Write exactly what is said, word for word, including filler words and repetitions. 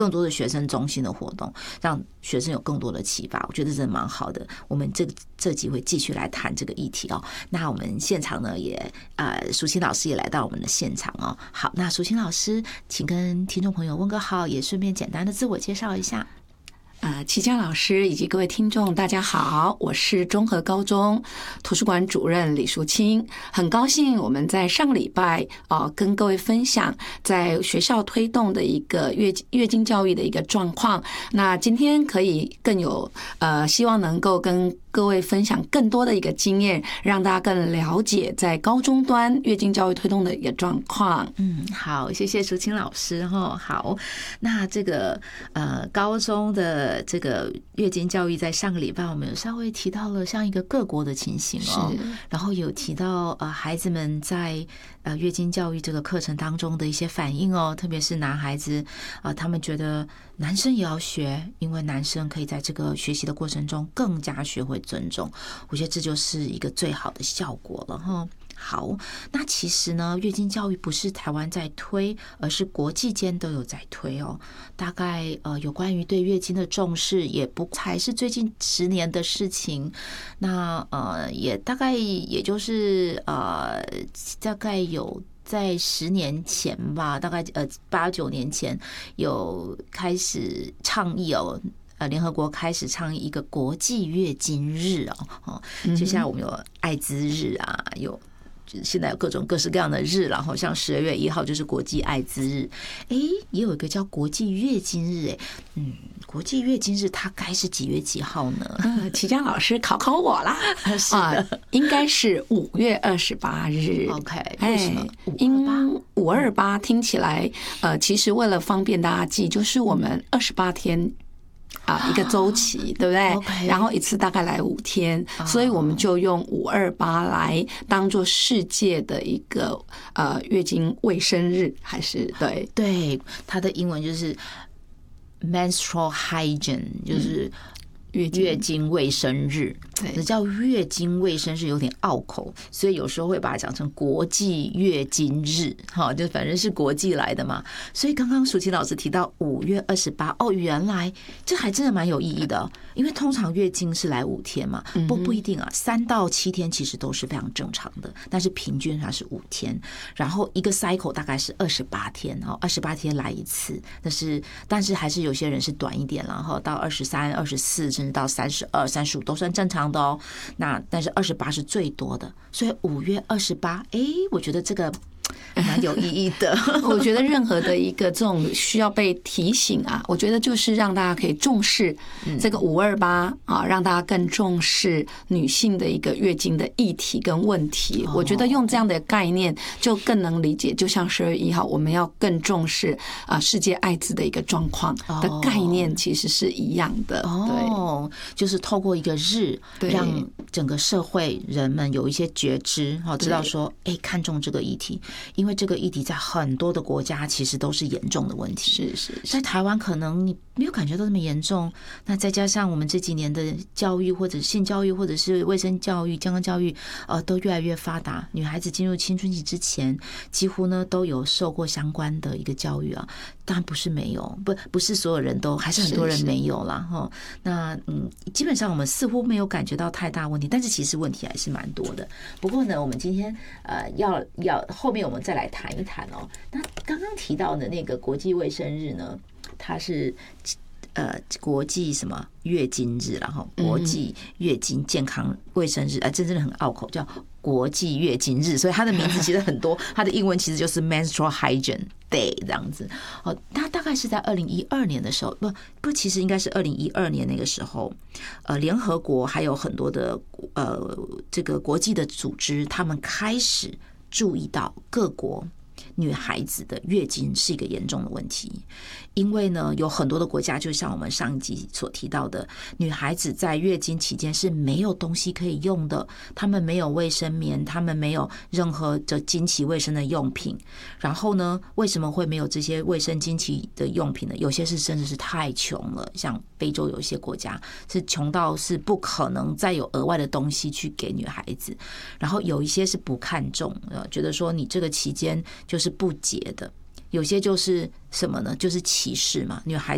更多的学生中心的活动，让学生有更多的启发，我觉得真的蛮好的。我们这个这集会继续来谈这个议题哦。那我们现场呢也呃，淑清老师也来到我们的现场哦。好，那淑清老师，请跟听众朋友问个好，也顺便简单的自我介绍一下。 呃，齐佳老师以及各位听众，大家好，我是中和高中图书馆主任李淑清，很高兴我们在上个礼拜啊、呃、跟各位分享在学校推动的一个月月经教育的一个状况。那今天可以更有呃，希望能够跟各位分享更多的一个经验，让大家更了解在高中端月经教育推动的一个状况。 嗯，好，谢谢淑清老师哈。好，那这个呃高中的这个月经教育，在上个礼拜我们有稍微提到了像一个各国的情形哦，然后有提到呃孩子们在呃月经教育这个课程当中的一些反应哦，特别是男孩子啊、呃，他们觉得男生也要学，因为男生可以在这个学习的过程中更加学会尊重，我觉得这就是一个最好的效果了哈。好，那其实呢，月经教育不是台湾在推，而是国际间都有在推哦。大概呃，有关于对月经的重视，也不才是最近十年的事情。那呃，也大概也就是呃，大概有在十年前吧，大概呃八九年前有开始倡议哦。呃，联合国开始倡议一个国际月经日哦，哦，就像我们有艾滋日啊，有现在有各种各式各样的日，然后像十二月一号就是国际艾滋日，哎，也有一个叫国际月经日，哎，嗯，国际月经日它该是几月几号呢？ 嗯，齐佳老师考考我啦， 是的、啊， 应该是五月二十八日。 OK， 为什么？ 因五二八听起来，呃，其实为了方便大家记，就是我们二十八天。啊，一个周期，对不对？ Okay. 然后一次大概来五天，所以我们就用五二八来当做世界的一个呃月经卫生日，还是对对，它的英文就是 menstrual hygiene， 就是月经卫生日。这叫月经卫生日有点拗口，所以有时候会把它讲成国际月经日，哈，就反正是国际来的嘛。所以刚刚淑清老师提到五月二十八，哦，原来这还真的蛮有意义的，因为通常月经是来五天嘛，不不一定啊，三到七天其实都是非常正常的，但是平均它是五天，然后一个 cycle 大概是二十八天，哈，二十八天来一次，但是但是还是有些人是短一点，然后到二十三、二十四，甚至到三十二、三十五都算正常的哦。那但是二十八是最多的，所以五月二十八，哎，我觉得这个蛮有意义的。 我觉得任何的一个这种需要被提醒啊，我觉得就是让大家可以重视这个五二八啊，让大家更重视女性的一个月经的议题跟问题。我觉得用这样的概念就更能理解，就像十二月一号我们要更重视啊世界艾滋的一个状况的概念，其实是一样的。 哦，就是透过一个日，让整个社会人们有一些觉知，知道说，哎，看重这个议题。因为这个议题在很多的国家其实都是严重的问题， 是是， 在台湾可能你没有感觉到这么严重，那再加上我们这几年的教育或者性教育或者是卫生教育、健康教育，呃，都越来越发达。女孩子进入青春期之前，几乎呢都有受过相关的一个教育啊。当然不是没有，不不是所有人都，还是很多人没有啦哈。那嗯，基本上我们似乎没有感觉到太大问题，但是其实问题还是蛮多的。不过呢，我们今天呃要要后面我们再来谈一谈哦。那刚刚提到的那个国际卫生日呢，它是呃国际什么月经日，然后国际月经健康卫生日，啊，真正的很拗口，叫国际月经日，所以它的名字其实很多，它的英文其实就是 menstrual hygiene day 这样子。哦，它大概是在二零一二年的时候，不不，其实应该是二零一二年那个时候，呃，联合国还有很多的呃这个国际的组织，他们开始注意到各国女孩子的月经是一个严重的问题，因为呢，有很多的国家，就像我们上一集所提到的，女孩子在月经期间是没有东西可以用的，她们没有卫生棉，她们没有任何的经期卫生的用品。然后呢，为什么会没有这些卫生经期的用品呢？有些是真的是太穷了，像非洲有一些国家是穷到是不可能再有额外的东西去给女孩子，然后有一些是不看重，呃，觉得说你这个期间就是不洁的，有些就是什么呢？就是歧视嘛，女孩